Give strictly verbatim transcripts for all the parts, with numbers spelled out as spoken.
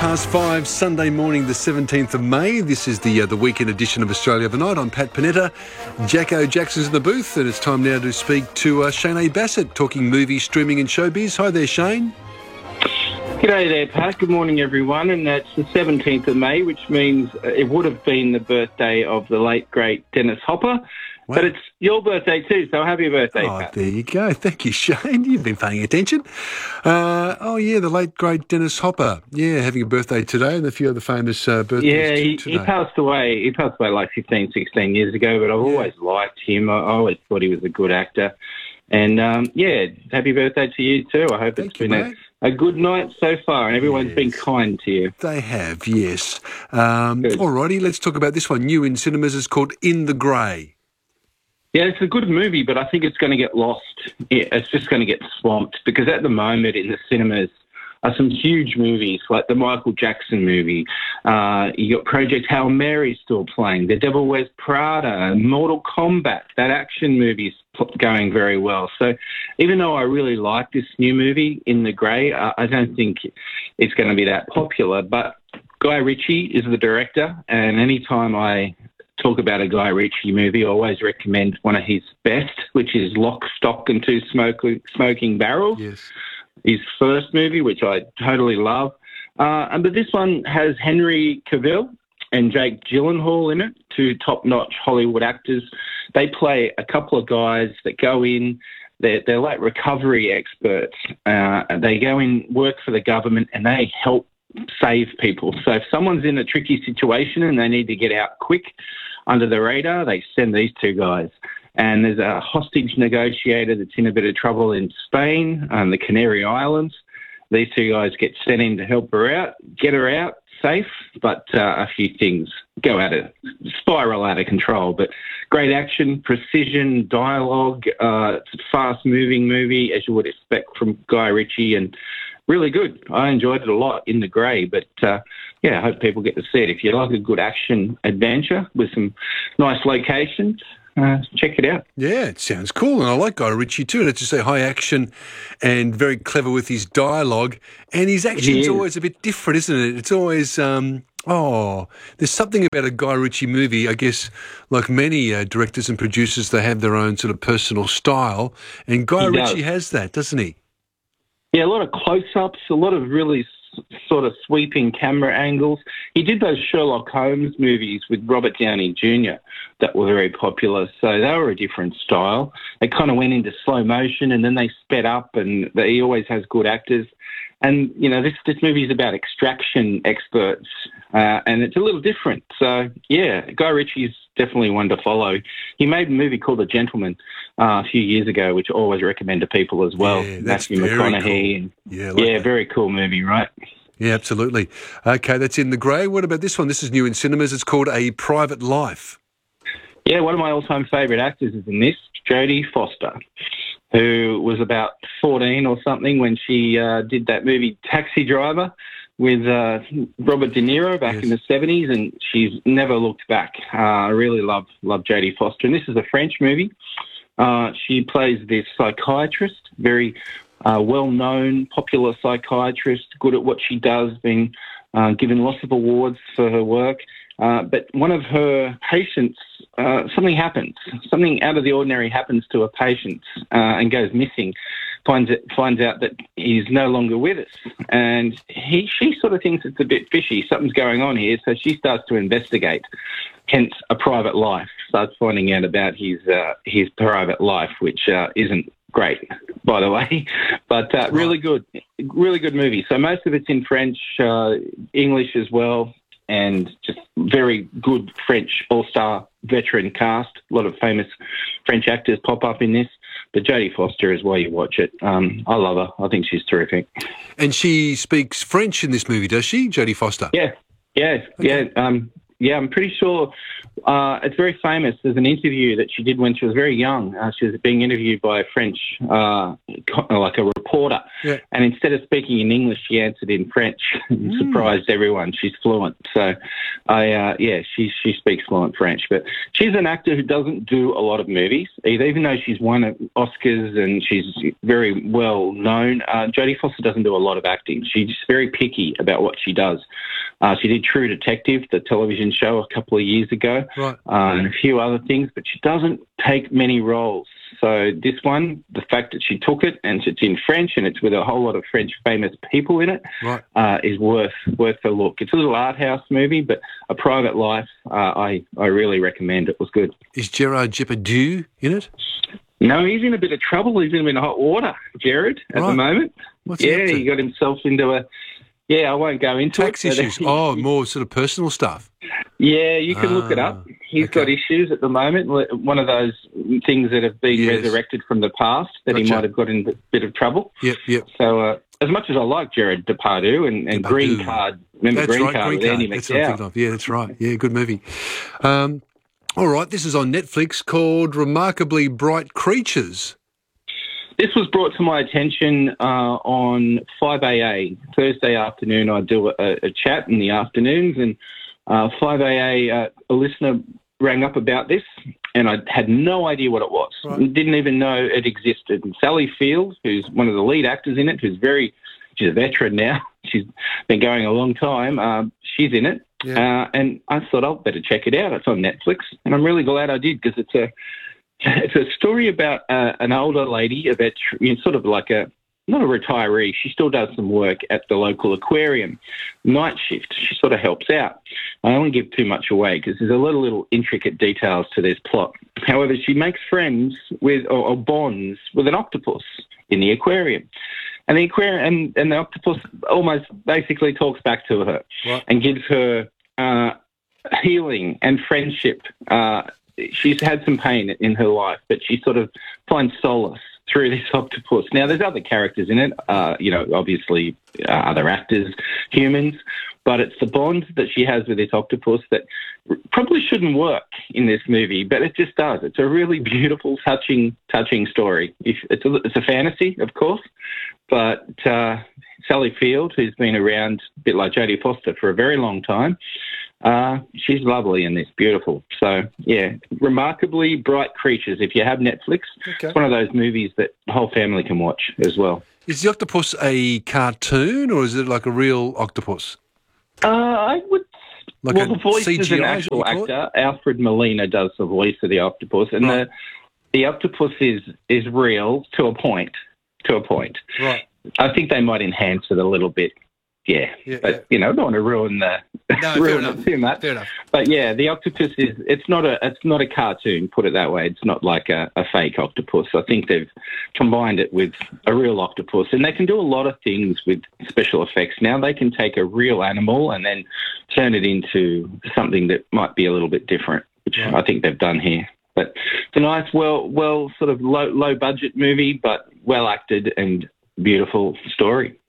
past five, Sunday morning, the seventeenth of May. This is the uh, the weekend edition of Australia Overnight. I'm Pat Panetta. Jacko Jackson's in the booth, and it's time now to speak to uh, Shane A. Bassett, talking movies, streaming and showbiz. Hi there, Shane. G'day there, Pat. Good morning, everyone. And it's the seventeenth of May, which means it would have been the birthday of the late, great Dennis Hopper. Wow. But it's your birthday too, so happy birthday, oh, Pat. There you go. Thank you, Shane. You've been paying attention. Uh, oh, yeah, the late, great Dennis Hopper. Yeah, having a birthday today, and a few other famous uh, birthdays yeah, he, today. he passed away. He passed away like fifteen, sixteen years ago, but I've yeah. always liked him. I always thought he was a good actor. And, um, yeah, happy birthday to you too. I hope Thank it's you, been a, a good night so far, and everyone's yes. been kind to you. They have, yes. Um, all righty, let's talk about this one. New in cinemas. It's called In the Grey. Yeah, it's a good movie, but I think it's going to get lost. Yeah, it's just going to get swamped because at the moment in the cinemas are some huge movies like the Michael Jackson movie. Uh, you got Project Hail Mary still playing. The Devil Wears Prada, Mortal Kombat. That action movie's going very well. So even though I really like this new movie, In the Grey, I, I don't think it's going to be that popular. But Guy Ritchie is the director, and anytime I talk about a Guy Ritchie movie, I always recommend one of his best, which is Lock, Stock and Two Smoking, Smoking Barrels. Yes. His first movie, which I totally love. Uh, but this one has Henry Cavill and Jake Gyllenhaal in it, two top-notch Hollywood actors. They play a couple of guys that go in, they're, they're like recovery experts. Uh, they go in, work for the government, and they help save people. So if someone's in a tricky situation and they need to get out quick under the radar, they send these two guys. And there's a hostage negotiator that's in a bit of trouble in Spain, um, the Canary Islands. These two guys get sent in to help her out, get her out safe, but uh, a few things go out of, spiral out of control. But great action, precision, dialogue, uh, it's a fast-moving movie, as you would expect from Guy Ritchie, and really good. I enjoyed it a lot, In the Grey, but uh, yeah, I hope people get to see it. If you like a good action adventure with some nice locations, Uh, check it out. Yeah, it sounds cool. And I like Guy Ritchie too. Let's just say high action and very clever with his dialogue. And his action's always a bit different, isn't it? It's always, um, oh, there's something about a Guy Ritchie movie. I guess, like many uh, directors and producers, they have their own sort of personal style. And Guy He Ritchie does. has that, doesn't he? Yeah, a lot of close-ups, a lot of really s- sort of sweeping camera angles. He did those Sherlock Holmes movies with Robert Downey Junior that were very popular, so they were a different style. They kind of went into slow motion and then they sped up, and they, he always has good actors. And, you know, this, this movie is about extraction experts, uh, and it's a little different. So, yeah, Guy Ritchie is definitely one to follow. He made a movie called The Gentleman uh, a few years ago, which I always recommend to people as well. Yeah, that's Matthew very McConaughey. cool. And, Yeah, like yeah that. very cool movie, right? Yeah, absolutely. Okay, that's In the Grey. What about this one? This is new in cinemas. It's called A Private Life. Yeah, one of my all-time favourite actors is in this, Jodie Foster, who was about fourteen or something when she uh, did that movie Taxi Driver with uh, Robert De Niro back Yes. in the seventies, and she's never looked back. Uh, I really love love Jodie Foster, and this is a French movie. Uh, she plays this psychiatrist, very uh, well-known, popular psychiatrist, good at what she does, been uh, given lots of awards for her work. Uh, but one of her patients, uh, something happens. Something out of the ordinary happens to a patient uh, and goes missing. Finds it, finds out that he's no longer with us, and he she sort of thinks it's a bit fishy. Something's going on here, so she starts to investigate. Hence, A Private Life. Starts finding out about his uh, his private life, which uh, isn't great, by the way, but uh, really good, really good movie. So most of it's in French, uh, English as well, and just very good French all-star veteran cast. A lot of famous French actors pop up in this. But Jodie Foster is why you watch it. Um, I love her. I think she's terrific. And she speaks French in this movie, does she, Jodie Foster? Yeah, yeah, Okay. yeah. Um, yeah, I'm pretty sure uh, it's very famous. There's an interview that she did when she was very young. Uh, she was being interviewed by a French, uh, like a reporter. Yeah. And instead of speaking in English, she answered in French and Mm. surprised everyone. She's fluent. So, I uh, yeah, she, she speaks fluent French. But she's an actor who doesn't do a lot of movies either, even though she's won Oscars and she's very well known. Uh, Jodie Foster doesn't do a lot of acting. She's very picky about what she does. Uh, she did True Detective, the television show, a couple of years ago, Right. uh, and a few other things, but she doesn't take many roles. So this one, the fact that she took it and it's in French and it's with a whole lot of French famous people in it, Right. uh, is worth worth a look. It's a little art house movie, but A Private Life, uh, I, I really recommend. It was good. Is Gerard Depardieu in it? No, he's in a bit of trouble. He's in a bit of hot water, Jared, at Right. the moment. What's he yeah, up to? he got himself into a... Yeah, I won't go into Tax it. but- issues. Oh, more sort of personal stuff. Yeah, you can look it Ah, up. He's okay. got issues at the moment. One of those things that have been Yes. resurrected from the past that he Gotcha. might have got in a bit of trouble. Yep, yep. So, uh, as much as I like Jared Depardieu and, and Depardieu. Green Card, remember That's Green right, Card Green with Card. Andy That's what I'm McDowell? thinking of. Yeah, that's right. Yeah, good movie. Um, all right, this is on Netflix called Remarkably Bright Creatures. This was brought to my attention uh, on five A A. Thursday afternoon, I do a, a chat in the afternoons, and uh, five A A, uh, a listener rang up about this, and I had no idea what it was. Right. Didn't even know it existed. And Sally Field, who's one of the lead actors in it, who's very, she's a veteran now. She's been going a long time. Um, she's in it. Yeah. Uh, and I thought, I'll better check it out. It's on Netflix. And I'm really glad I did, because it's a, it's a story about uh, an older lady, a vet, you know, sort of like a, not a retiree. She still does some work at the local aquarium. Night shift. She sort of helps out. I don't want to give too much away because there's a lot of little intricate details to this plot. However, she makes friends with, or, or bonds with an octopus in the aquarium. And the aquarium and, and the octopus almost basically talks back to her Right. and gives her uh, healing and friendship. Uh, she's had some pain in her life, but she sort of finds solace through this octopus. Now, there's other characters in it, uh, you know, obviously uh, other actors, humans, but it's the bond that she has with this octopus that probably shouldn't work in this movie, but it just does. It's a really beautiful, touching, touching story. If it's a, it's a fantasy, of course, but uh, Sally Field, who's been around a bit like Jodie Foster for a very long time, Uh, she's lovely in this, beautiful. So, yeah, Remarkably Bright Creatures. If you have Netflix, Okay. it's one of those movies that the whole family can watch as well. Is the octopus a cartoon or is it like a real octopus? Uh, I would... Like well, a the voice C G I, is an is actual what you call it? actor. Alfred Molina does the voice of the octopus, and Right. the the octopus is, is real to a point, to a point. Right. I think they might enhance it a little bit. Yeah, Yeah, but yeah. you know, I don't want to ruin the No, fair ruin enough. it too much. Fair enough. But yeah, the octopus is it's not a it's not a cartoon, put it that way. It's not like a, a fake octopus. I think they've combined it with a real octopus, and they can do a lot of things with special effects. Now they can take a real animal and then turn it into something that might be a little bit different, which Right. I think they've done here. But it's a nice, well, well, sort of low low budget movie, but well acted and beautiful story.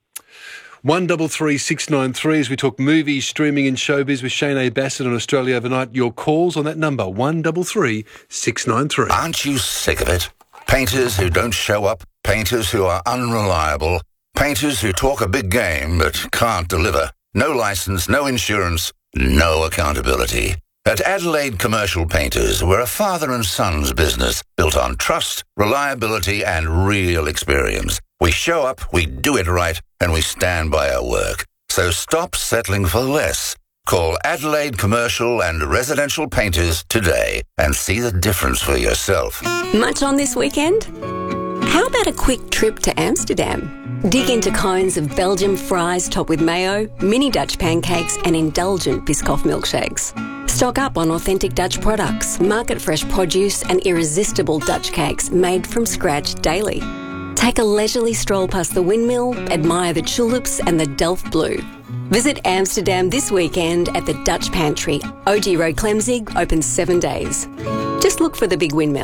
One double three six nine three as we talk movies, streaming and showbiz with Shane A. Bassett on Australia Overnight. Your calls on that number, one double three six nine three. Aren't you sick of it? Painters who don't show up, painters who are unreliable, painters who talk a big game but can't deliver. No license, no insurance, no accountability. At Adelaide Commercial Painters, we're a father and son's business built on trust, reliability and real experience. We show up, we do it right, and we stand by our work. So stop settling for less. Call Adelaide Commercial and Residential Painters today and see the difference for yourself. Much on this weekend? How about a quick trip to Amsterdam? Dig into cones of Belgian fries topped with mayo, mini Dutch pancakes and indulgent Biscoff milkshakes. Stock up on authentic Dutch products, market-fresh produce and irresistible Dutch cakes made from scratch daily. Take a leisurely stroll past the windmill, admire the tulips and the Delft Blue. Visit Amsterdam this weekend at the Dutch Pantry. O G Road Clemzig, open seven days. Just look for the big windmill.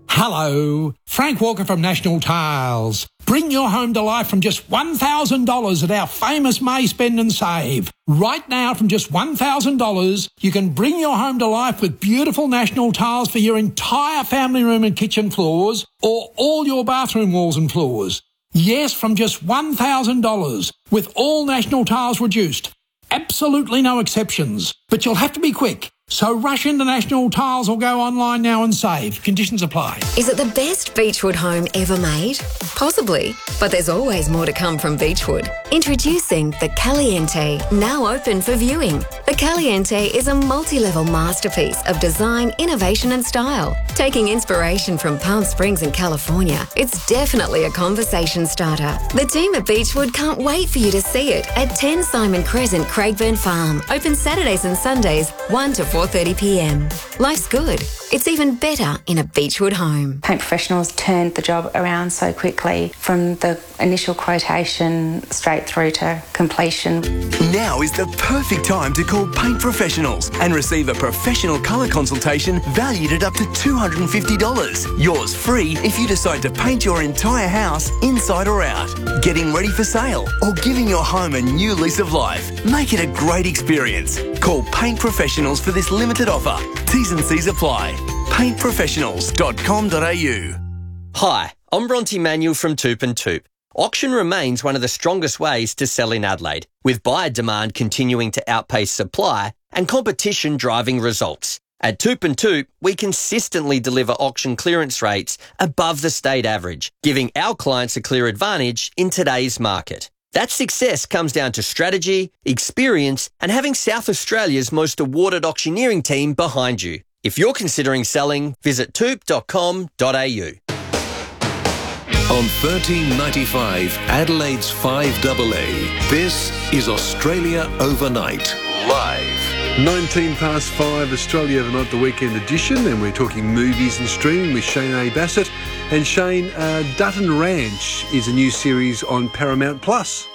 Hello, Frank Walker from National Tiles. Bring your home to life from just one thousand dollars at our famous May Spend and Save. Right now, from just one thousand dollars, you can bring your home to life with beautiful National Tiles for your entire family room and kitchen floors, or all your bathroom walls and floors. Yes, from just one thousand dollars, with all National Tiles reduced. Absolutely no exceptions. But you'll have to be quick. So rush into National Tiles or go online now and save. Conditions apply. Is it the best Beechwood home ever made? Possibly, but there's always more to come from Beechwood. Introducing the Caliente, now open for viewing. The Caliente is a multi-level masterpiece of design, innovation and style. Taking inspiration from Palm Springs in California, it's definitely a conversation starter. The team at Beechwood can't wait for you to see it at ten Simon Crescent, Craigburn Farm. Open Saturdays and Sundays, one to four thirty p m. Life's good. It's even better in a Beechwood home. Paint Professionals turned the job around so quickly from the initial quotation straight through to completion. Now is the perfect time to call Paint Professionals and receive a professional colour consultation valued at up to two hundred fifty dollars. Yours free if you decide to paint your entire house inside or out, getting ready for sale or giving your home a new lease of life. Make it a great experience. Call Paint Professionals for this limited offer. T's and C's apply. paint professionals dot com dot a u. Hi, I'm Bronte Manuel from Toop and Toop. Auction remains one of the strongest ways to sell in Adelaide, with buyer demand continuing to outpace supply and competition driving results. At Toop and Toop, we consistently deliver auction clearance rates above the state average, giving our clients a clear advantage in today's market. That success comes down to strategy, experience, and having South Australia's most awarded auctioneering team behind you. If you're considering selling, visit toop dot com dot a u. On thirteen ninety-five, Adelaide's five A A, this is Australia Overnight, live. nineteen past five, Australia Overnight, the weekend edition, and we're talking movies and streaming with Shane A. Bassett. And Shane, uh, Dutton Ranch is a new series on Paramount Plus.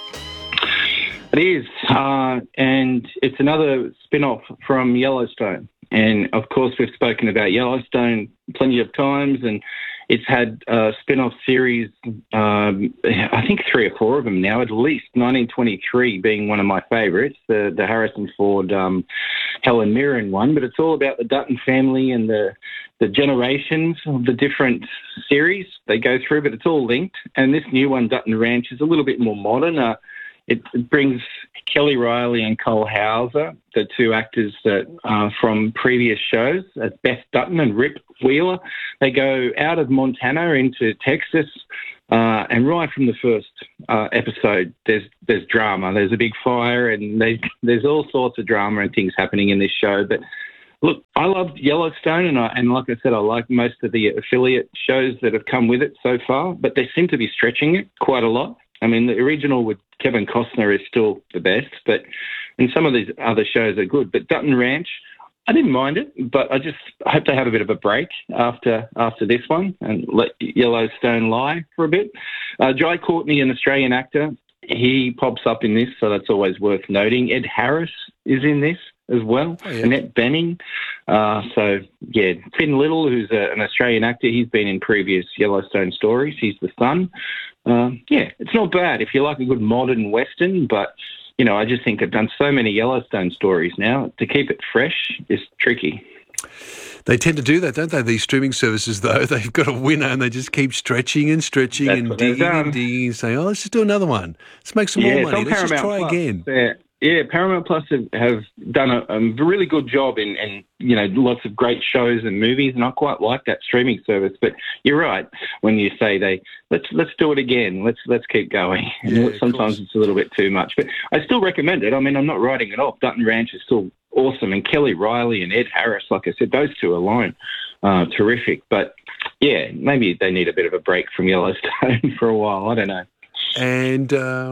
It is, uh, and it's another spin-off from Yellowstone. And, of course, we've spoken about Yellowstone plenty of times, and it's had a spin-off series, um, I think three or four of them now, at least. nineteen twenty-three being one of my favourites, the, the Harrison Ford, um, Helen Mirren one. But it's all about the Dutton family and the, the generations of the different series they go through, but it's all linked. And this new one, Dutton Ranch, is a little bit more modern. Uh, it, it brings Kelly Riley and Cole Hauser, the two actors that uh, from previous shows, as Beth Dutton and Rip Wheeler. They go out of Montana into Texas, uh, and right from the first uh, episode, there's there's drama. There's a big fire, and there's, there's all sorts of drama and things happening in this show. But look, I loved Yellowstone, and, I, and like I said, I like most of the affiliate shows that have come with it so far, but they seem to be stretching it quite a lot. I mean, the original with Kevin Costner is still the best, but and some of these other shows are good. But Dutton Ranch, I didn't mind it, but I just hope they have a bit of a break after after this one and let Yellowstone lie for a bit. Uh, Jai Courtney, an Australian actor, he pops up in this, so that's always worth noting. Ed Harris is in this as well. Oh, yeah. Annette Bening. Uh, so, yeah, Finn Little, who's a, an Australian actor, he's been in previous Yellowstone stories. He's the son. Um, yeah, it's not bad if you like a good modern Western, but, you know, I just think I've done so many Yellowstone stories now. To keep it fresh is tricky. They tend to do that, don't they, these streaming services, though? They've got a winner and they just keep stretching and stretching That's and digging and digging and saying, oh, let's just do another one. Let's make some yeah, more money. Let's Paramount just try Plus. again. Yeah. Yeah, Paramount Plus have, have done a, a really good job in, in, you know, lots of great shows and movies, and I quite like that streaming service. But you're right when you say they let's let's do it again. Let's let's keep going. Yeah, sometimes it's a little bit too much, but I still recommend it. I mean, I'm not writing it off. Dutton Ranch is still awesome, and Kelly Riley and Ed Harris, like I said, those two alone, uh, terrific. But yeah, maybe they need a bit of a break from Yellowstone for a while. I don't know. And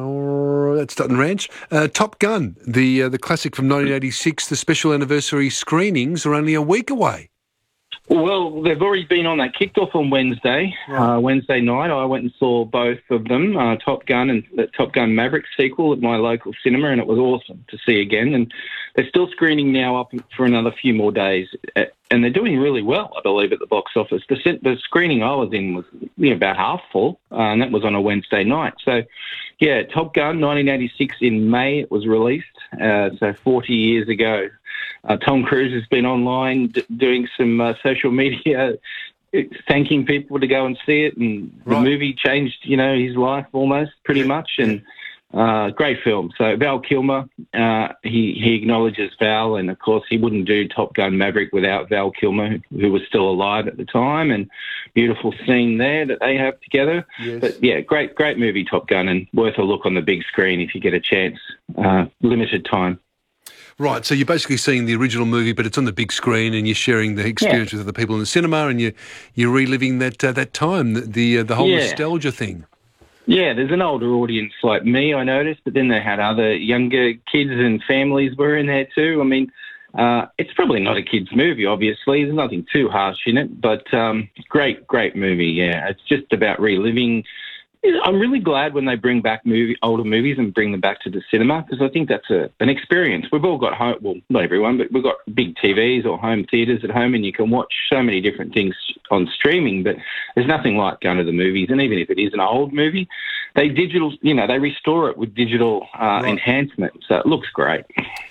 uh, that's Dutton Ranch. Uh, Top Gun, the uh, the classic from nineteen eighty-six, the special anniversary screenings are only a week away. Well, they've already been on. They kicked off on Wednesday, right. uh, Wednesday night. I went and saw both of them, uh, Top Gun and the Top Gun Maverick sequel at my local cinema, and it was awesome to see again. And they're still screening now up for another few more days, and they're doing really well, I believe, at the box office. The, the screening I was in was you know, about half full, uh, and that was on a Wednesday night. So, yeah, Top Gun, nineteen eighty-six in May it was released, uh, so forty years ago. Uh, Tom Cruise has been online d- doing some uh, social media, thanking people to go and see it, and right. the movie changed, you know, his life almost, pretty much, and uh, great film. So Val Kilmer, uh, he, he acknowledges Val, and of course he wouldn't do Top Gun Maverick without Val Kilmer, who was still alive at the time, and beautiful scene there that they have together. Yes. But yeah, great, great movie, Top Gun, and worth a look on the big screen if you get a chance. Uh, limited time. Right, so you're basically seeing the original movie, but it's on the big screen, and you're sharing the experience yeah. with other people in the cinema, and you you're reliving that uh, that time, the the, uh, the whole yeah. nostalgia thing. Yeah, there's an older audience like me, I noticed, but then they had other younger kids and families were in there too. I mean, uh, it's probably not a kids' movie, obviously. There's nothing too harsh in it, but um, great, great movie. Yeah, it's just about reliving. I'm really glad when they bring back movie, older movies and bring them back to the cinema, because I think that's a, an experience. We've all got home, well, not everyone, but we've got big T Vs or home theatres at home, and you can watch so many different things on streaming, but there's nothing like going to the movies. And even if it is an old movie, they digital, you know, they restore it with digital uh, right. enhancement, so it looks great.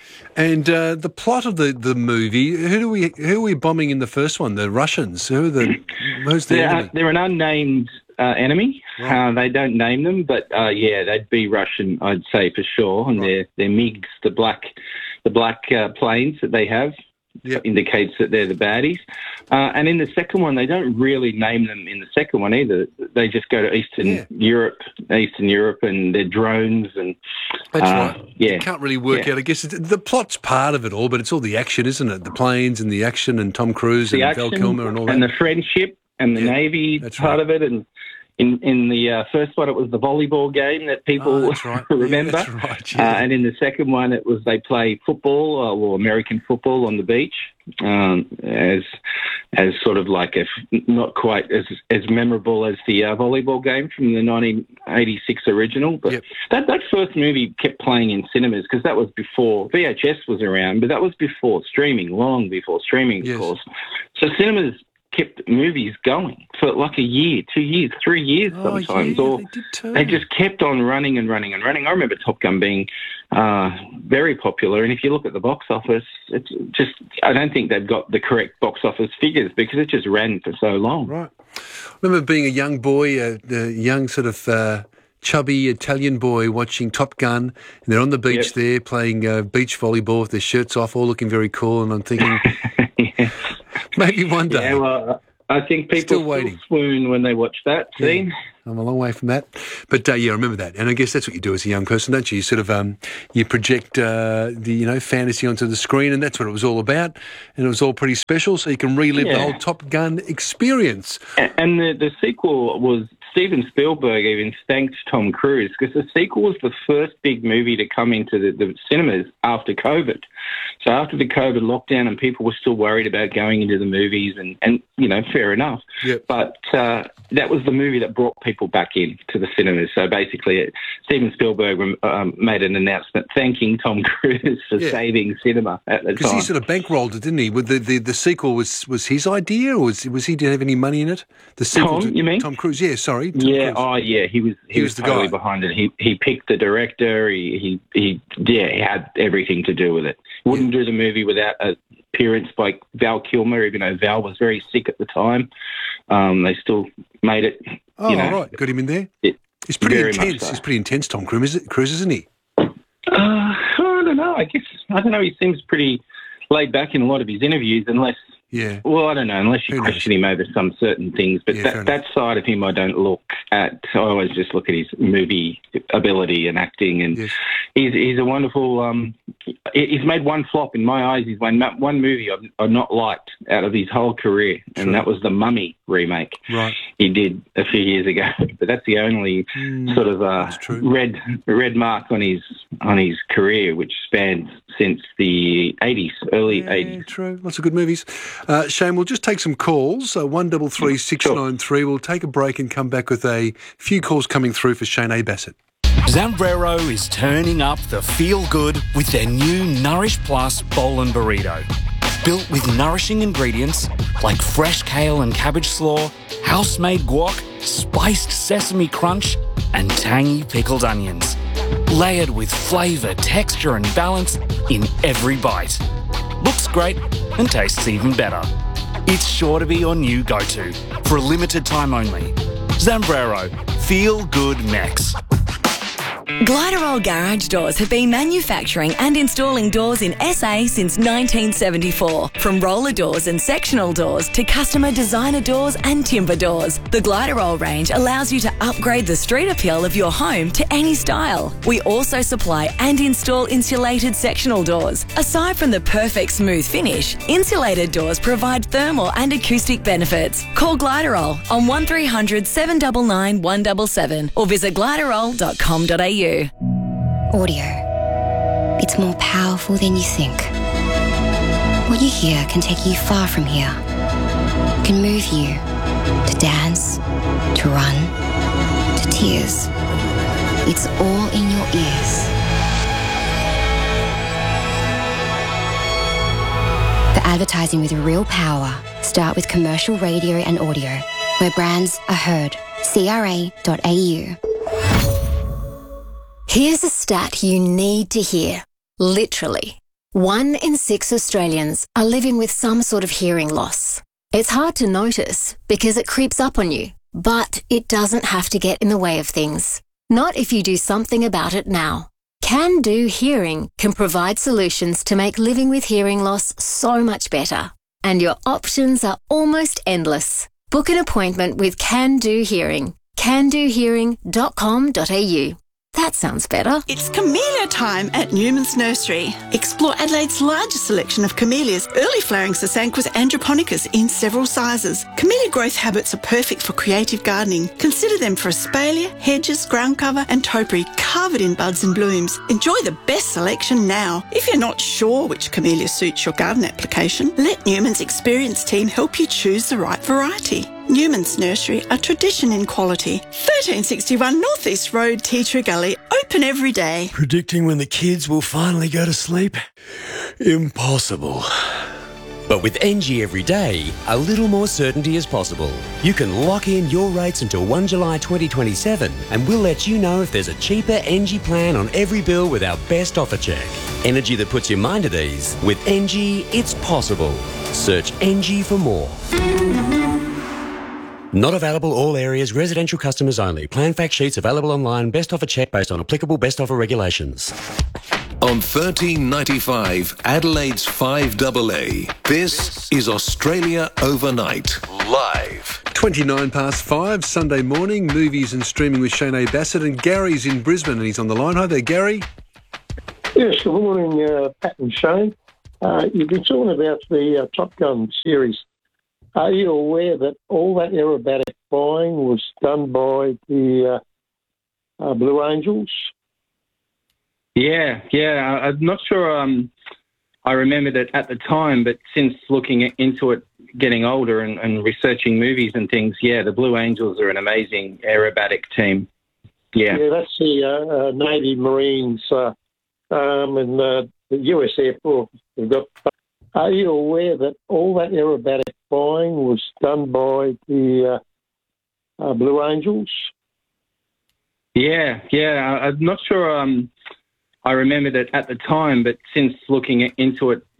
And uh, the plot of the, the movie, who do we who are we bombing in the first one? The Russians? Who are the who's the they're, enemy? They're an unnamed uh, enemy. Right. Uh, they don't name them, but uh, yeah, they'd be Russian, I'd say for sure. And right. they're they're MiGs, the black the black uh, planes that they have. Yep. Indicates that they're the baddies. Uh, and in the second one, they don't really name them in the second one either. They just go to Eastern yeah. Europe, Eastern Europe, and they're drones. And That's uh, right. Yeah. You can't really work yeah. out. I guess it's, the plot's part of it all, but it's all the action, isn't it? The planes and the action and Tom Cruise the and action, Val Kilmer and all that. And the friendship and the yeah, Navy part right. of it. And In in the uh, first one, it was the volleyball game that people oh, that's right. remember. Yeah, that's right, yeah. uh, and in the second one, it was they play football uh, or American football on the beach, um, as as sort of like a not quite as as memorable as the uh, volleyball game from the nineteen eighty-six original. But yep. that that first movie kept playing in cinemas because that was before V H S was around, but that was before streaming, long before streaming, yes. of course. So cinemas kept movies going for like a year, two years, three years oh, sometimes. Yeah, or they, did too. they just kept on running and running and running. I remember Top Gun being uh, very popular, and if you look at the box office, it's just, I don't think they've got the correct box office figures because it just ran for so long. Right. I remember being a young boy, a, a young sort of uh, chubby Italian boy watching Top Gun, and they're on the beach yep. there playing uh, beach volleyball with their shirts off, all looking very cool, and I'm thinking... yes. Maybe one day. Yeah, well, I think people still waiting. Still swoon when they watch that scene. Yeah, I'm a long way from that. But, uh, yeah, I remember that. And I guess that's what you do as a young person, don't you? You sort of um, you project uh, the, you know, fantasy onto the screen, and that's what it was all about. And it was all pretty special, so you can relive yeah. the whole Top Gun experience. And, and the, the sequel was... Steven Spielberg even thanked Tom Cruise because the sequel was the first big movie to come into the, the cinemas after COVID. So after the COVID lockdown and people were still worried about going into the movies and, and you know, fair enough. Yep. But uh, that was the movie that brought people back in to the cinemas. So basically it, Steven Spielberg um, made an announcement thanking Tom Cruise for yeah. saving cinema at the time. Because he sort of bankrolled it, didn't he? The, the, the sequel was, was his idea, or was, was he, did he have any money in it? The sequel Tom, to, you mean? Tom Cruise, yeah, sorry. Tom yeah, Cruise. oh yeah, he was he, he was, was the totally guy behind it. He he picked the director. He he, he yeah, he had everything to do with it. Wouldn't yeah. do the movie without an appearance by Val Kilmer, even though Val was very sick at the time. Um, they still made it. Oh, you know, right, got him in there. It, He's pretty intense. So. He's pretty intense, Tom Cruise, Cruise, isn't he? Uh, I don't know. I guess I don't know. He seems pretty laid back in a lot of his interviews, unless. Yeah. Well, I don't know, unless you Who question knows? him over some certain things. But Yeah, that, that side of him I don't look at. I always just look at his movie ability and acting. And Yes. he's he's a wonderful... Um, he's made one flop. In my eyes, he's made one movie I've, I've not liked out of his whole career, True. and that was the Mummy remake Right. he did a few years ago. But that's the only Mm, sort of uh, that's true. red red mark on his on his career, which spans since the eighties, early yeah, eighties. True. Lots of good movies. Uh, Shane, we'll just take some calls. Uh, one double three six nine three. We'll take a break and come back with a few calls coming through for Shane A. Bassett. Zambrero is turning up the feel-good with their new Nourish Plus Bowl and Burrito. Built with nourishing ingredients like fresh kale and cabbage slaw, house-made guac, spiced sesame crunch, and tangy pickled onions. Layered with flavour, texture and balance in every bite. Looks great and tastes even better. It's sure to be your new go-to for a limited time only. Zambrero. Feel good Mex. Gliderol Garage Doors have been manufacturing and installing doors in S A since nineteen seventy-four. From roller doors and sectional doors to customer designer doors and timber doors, the Gliderol range allows you to upgrade the street appeal of your home to any style. We also supply and install insulated sectional doors. Aside from the perfect smooth finish, insulated doors provide thermal and acoustic benefits. Call Gliderol on one three hundred seven nine nine one seven seven or visit gliderol dot com dot a u. Audio. It's more powerful than you think. What you hear can take you far from here. It can move you to dance, to run, to tears. It's all in your ears. The advertising with real power start with commercial radio and audio, where brands are heard. C R A dot A U. Here's a stat you need to hear. Literally, one in six Australians are living with some sort of hearing loss. It's hard to notice because it creeps up on you, but it doesn't have to get in the way of things. Not if you do something about it now. Can Do Hearing can provide solutions to make living with hearing loss so much better. And your options are almost endless. Book an appointment with Can Do Hearing. can do hearing dot com dot a u. That sounds better. It's camellia time at Newman's Nursery. Explore Adelaide's largest selection of camellias, early flowering Sasanquas androponicus in several sizes. Camellia growth habits are perfect for creative gardening. Consider them for espalier, hedges, ground cover and topiary covered in buds and blooms. Enjoy the best selection now. If you're not sure which camellia suits your garden application, let Newman's experienced team help you choose the right variety. Newman's Nursery, a tradition in quality. thirteen sixty-one North East Road, Tea Tree Gully, open every day. Predicting when the kids will finally go to sleep? Impossible. But with N G Everyday, a little more certainty is possible. You can lock in your rates until first of July twenty twenty-seven and we'll let you know if there's a cheaper N G plan on every bill with our best offer check. Energy that puts your mind at ease. With N G, it's possible. Search N G for more. Not available all areas, residential customers only. Plan fact sheets available online. Best offer check based on applicable best offer regulations. On thirteen ninety-five, Adelaide's five A A, this is Australia Overnight, live. twenty-nine past five, Sunday morning, movies and streaming with Shane A. Bassett, and Gary's in Brisbane and he's on the line. Hi there, Gary. Yes, good morning, uh, Pat and Shane. Uh, you've been talking about the uh, Top Gun series. Are you aware that all that aerobatic flying was done by the uh, uh, Blue Angels? Yeah, yeah. I'm not sure um, I remembered it at the time, but since looking into it, getting older and, and researching movies and things, yeah, the Blue Angels are an amazing aerobatic team. Yeah. Yeah, that's the uh, uh, Navy Marines uh, um, and uh, the U S Air Force. We've got. Are you aware that all that aerobatic flying was done by the uh, uh, Blue Angels? Yeah, yeah. I'm not sure um, I remembered it at the time, but since looking into it,